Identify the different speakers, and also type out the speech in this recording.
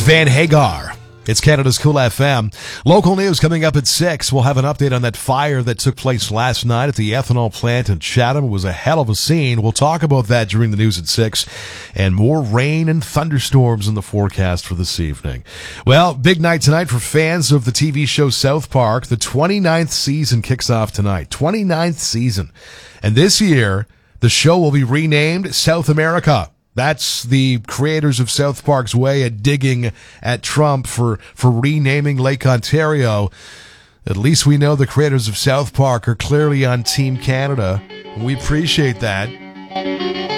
Speaker 1: Van Hagar. It's Canada's Cool FM. Local news coming up at 6. We'll have an update on that fire that took place last night at the ethanol plant in Chatham. It was a hell of a scene. We'll talk about that during the news at 6. And more rain and thunderstorms in the forecast for this evening. Well, big night tonight for fans of the TV show South Park. The 29th season kicks off tonight. 29th season. And this year, the show will be renamed South America. That's the creators of South Park's way at digging at Trump for renaming Lake Ontario. At least we know the creators of South Park are clearly on Team Canada. We appreciate that.